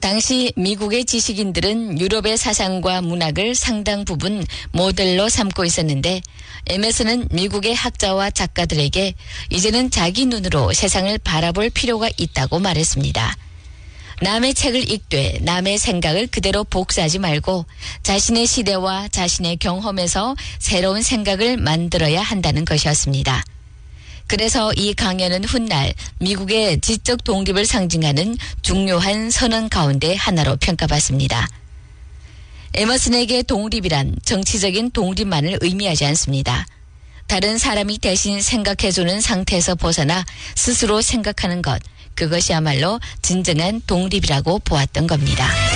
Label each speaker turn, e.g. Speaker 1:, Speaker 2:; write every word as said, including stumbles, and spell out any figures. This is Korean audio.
Speaker 1: 당시 미국의 지식인들은 유럽의 사상과 문학을 상당 부분 모델로 삼고 있었는데 에머슨은 미국의 학자와 작가들에게 이제는 자기 눈으로 세상을 바라볼 필요가 있다고 말했습니다. 남의 책을 읽되 남의 생각을 그대로 복사하지 말고 자신의 시대와 자신의 경험에서 새로운 생각을 만들어야 한다는 것이었습니다. 그래서 이 강연은 훗날 미국의 지적 독립을 상징하는 중요한 선언 가운데 하나로 평가받습니다. 에머슨에게 독립이란 정치적인 독립만을 의미하지 않습니다. 다른 사람이 대신 생각해주는 상태에서 벗어나 스스로 생각하는 것, 그것이야말로 진정한 독립이라고 보았던 겁니다.